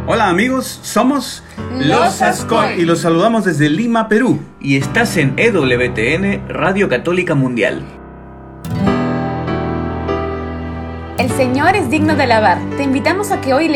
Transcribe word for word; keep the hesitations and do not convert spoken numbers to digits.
Hola amigos, somos Los Ascoy y los saludamos desde Lima, Perú. Y estás en E W T N, Radio Católica Mundial. El Señor es digno de alabar. Te invitamos a que hoy